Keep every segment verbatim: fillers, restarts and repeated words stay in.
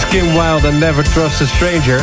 Kim Wilde en Never Trust a Stranger.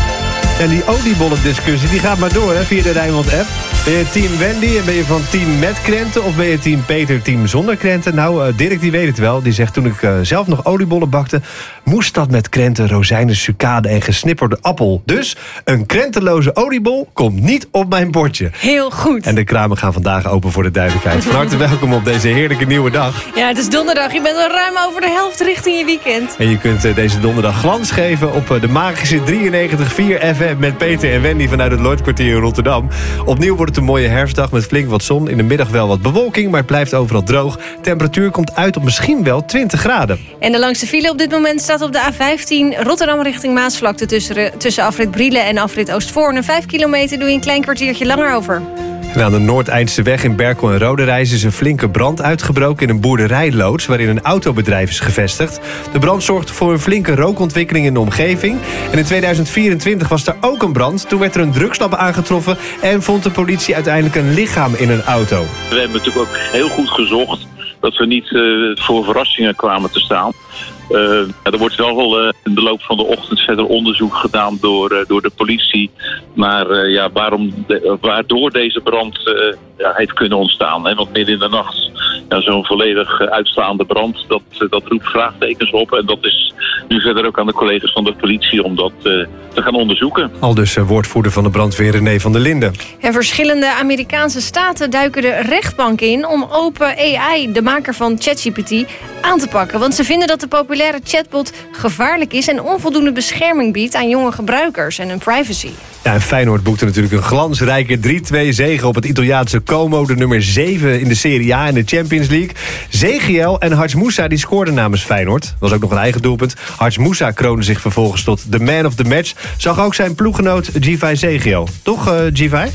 En die oliebollen discussie die gaat maar door hè, via de Rijnmond-app. Ben je team Wendy en ben je van team met krenten... of ben je team Peter, team zonder krenten? Nou, uh, Dirk die weet het wel. Die zegt, toen ik uh, zelf nog oliebollen bakte... moest dat met krenten, rozijnen, sucade en gesnipperde appel. Dus een krentenloze oliebol komt niet op mijn bordje. Heel goed. En de kramen gaan vandaag open voor de duidelijkheid. Van harte welkom op deze heerlijke nieuwe dag. Ja, het is donderdag. Je bent al ruim over de helft richting je weekend. En je kunt uh, deze donderdag glans geven op uh, de magische drieënnegentig komma vier F M... met Peter en Wendy vanuit het Lloydkwartier in Rotterdam. Opnieuw wordt het een mooie herfstdag met flink wat zon. In de middag wel wat bewolking, maar het blijft overal droog. Temperatuur komt uit op misschien wel twintig graden. En de langste file op dit moment staat op de A vijftien... Rotterdam richting Maasvlakte tussen, tussen afrit Brielen en afrit Oostvoorne. Vijf kilometer doe je een klein kwartiertje langer over. En aan de Noordeindse weg in Berkel en Roderijs is een flinke brand uitgebroken in een boerderijloods waarin een autobedrijf is gevestigd. De brand zorgde voor een flinke rookontwikkeling in de omgeving. En in tweeduizend vierentwintig was er ook een brand. Toen werd er een drugslab aangetroffen en vond de politie uiteindelijk een lichaam in een auto. We hebben natuurlijk ook heel goed gezocht dat we niet uh, voor verrassingen kwamen te staan. Uh, er wordt wel uh, in de loop van de ochtend verder onderzoek gedaan door, uh, door de politie. Maar uh, ja, waarom de, waardoor deze brand uh, ja, heeft kunnen ontstaan. Hè? Want midden in de nacht ja, zo'n volledig uh, uitslaande brand, dat, uh, dat roept vraagtekens op. En dat is nu verder ook aan de collega's van de politie om dat uh, te gaan onderzoeken. Aldus uh, woordvoerder van de brandweer René van der Linden. En verschillende Amerikaanse staten duiken de rechtbank in om OpenAI, de maker van ChatGPT, aan te pakken. Want ze vinden dat de populaire chatbot gevaarlijk is en onvoldoende bescherming biedt aan jonge gebruikers en hun privacy. Ja, en Feyenoord boekte natuurlijk een glansrijke drie twee zege op het Italiaanse Como, de nummer zeven in de Serie A in de Champions League. Zegiel en Haj Moussa die scoorden namens Feyenoord. Was ook nog een eigen doelpunt. Haj Moussa kroonde zich vervolgens tot de man of the match. Zag ook zijn ploeggenoot Givay Zegiel. Toch, uh, Givay?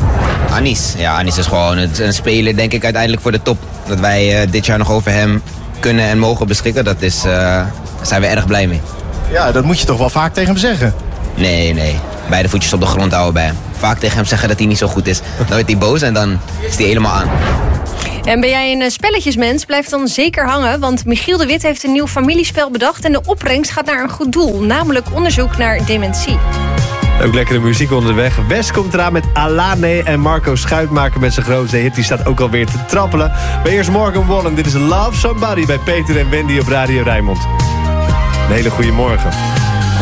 Anis. Ja, Anis is gewoon een speler, denk ik, uiteindelijk voor de top. Dat wij uh, dit jaar nog over hem kunnen en mogen beschikken, dat is, uh, daar zijn we erg blij mee. Ja, dat moet je toch wel vaak tegen hem zeggen? Nee, nee. Beide voetjes op de grond houden bij hem. Vaak tegen hem zeggen dat hij niet zo goed is. Dan wordt hij boos en dan is hij helemaal aan. En ben jij een spelletjesmens, blijf dan zeker hangen. Want Michiel de Wit heeft een nieuw familiespel bedacht en de opbrengst gaat naar een goed doel. Namelijk onderzoek naar dementie. Ook lekkere muziek onderweg. Wes komt eraan met Alane en Marco Schuitmaker met zijn grootste hit. Die staat ook alweer te trappelen. Maar eerst Morgan Wallen. Dit is Love Somebody bij Peter en Wendy op Radio Rijnmond. Een hele goede morgen.